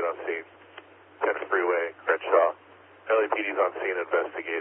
on scene. 10th Freeway, Crenshaw. LAPD's on scene investigating.